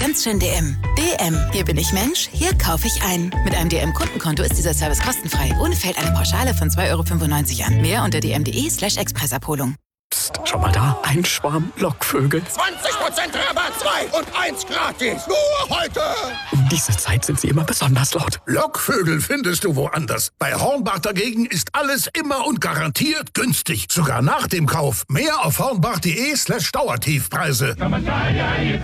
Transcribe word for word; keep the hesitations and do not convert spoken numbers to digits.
Ganz schön D M. D M. Hier bin ich Mensch, hier kaufe ich ein. Mit einem D M-Kundenkonto ist dieser Service kostenfrei. Ohne fällt eine Pauschale von zwei Euro fünfundneunzig an. Mehr unter dm.de slash Expressabholung. Psst, schau mal da. Ein Schwarm Lockvögel. zwanzig Prozent Rabatt, zwei und eins gratis. Nur heute. Um diese Zeit sind sie immer besonders laut. Lockvögel findest du woanders. Bei Hornbach dagegen ist alles immer und garantiert günstig. Sogar nach dem Kauf. Mehr auf hornbach.de slash Dauertiefpreise.